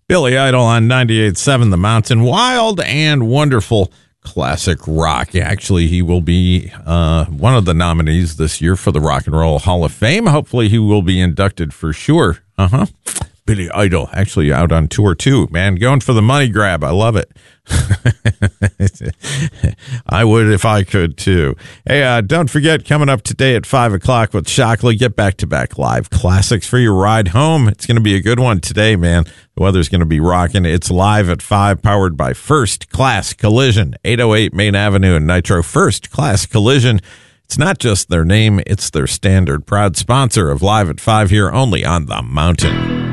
Billy Idol on 98.7 The Mountain. Wild and wonderful classic rock. Actually, he will be one of the nominees this year for the Rock and Roll Hall of Fame. Hopefully, he will be inducted for sure. Billy Idol, actually out on tour too, man. Going for the money grab. I love it. I would if I could too. Hey, don't forget, coming up today at 5 o'clock with Shockley, get back-to-back live classics for your ride home. It's going to be a good one today, man. The weather's going to be rocking. It's live at 5, powered by First Class Collision, 808 Main Avenue in Nitro. First Class Collision. It's not just their name, it's their standard. Proud sponsor of Live at 5 here only on The Mountain.